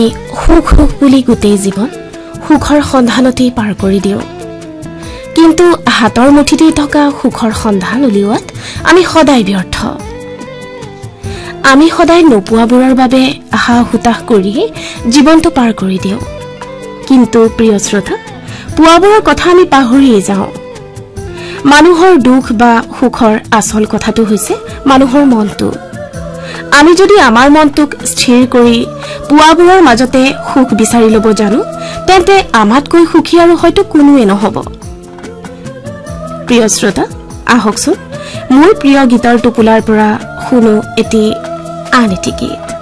সুখ সুখ বুলি গোটেই জীৱন সুখৰ সন্ধানতেই পাৰ কৰি দিওঁ, কিন্তু হাতৰ মুঠিতেই থকা সুখৰ সন্ধান উলিওৱাত আমি সদায় ব্যৰ্থ। আমি সদায় নোপোৱাবোৰৰ বাবে আশা হুতাশ কৰি জীৱনটো পাৰ কৰি দিওঁ, কিন্তু প্ৰিয় শ্ৰোতা, পোৱাবোৰৰ কথা আমি পাহৰিয়ে যাওঁ। মানুহৰ দুখ বা সুখৰ আচল কথাটো হৈছে মানুহৰ মনটো। আমি যদি আমাৰ মনটোক স্থিৰ কৰি পোৱাবোৰৰ মাজতে সুখ বিচাৰি ল'ব জানো, তেন্তে আমাতকৈ সুখী আৰু হয়তো কোনোৱে নহ'ব। প্ৰিয় শ্ৰোতা, আহকচোন মোৰ প্ৰিয় গীতৰ টোপোলাৰ পৰা শুনো এটি আন এটি গীত।